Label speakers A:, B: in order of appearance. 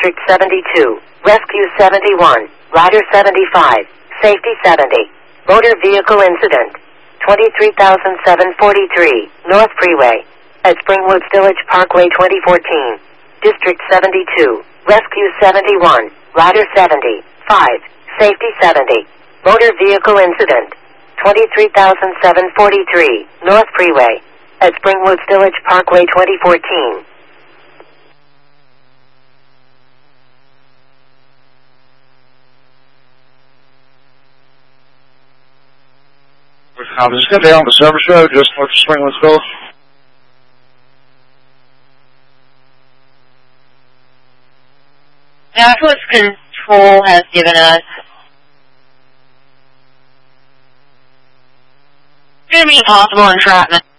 A: District 72, Rescue 71, Rider 75, Safety 70. Motor vehicle incident. 23,743, North Freeway. At Springwoods Village Parkway 2014. District 72, Rescue 71, Rider 75, Safety 70. Motor vehicle incident. 23,743, North Freeway. At Springwoods Village Parkway 2014.
B: This is going to be on the service road just north of Springwoods Village.
C: That's what control has given us. It's going to be possible entrapment.